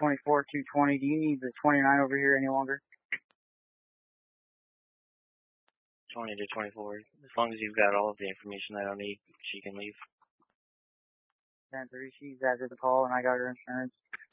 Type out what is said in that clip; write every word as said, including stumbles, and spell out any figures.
twenty-four, two twenty. Do you need the twenty-nine over here any longer? twenty to twenty-four. As long as you've got all of the information I don't need, she can leave. ten three, she's after the call and I got her insurance.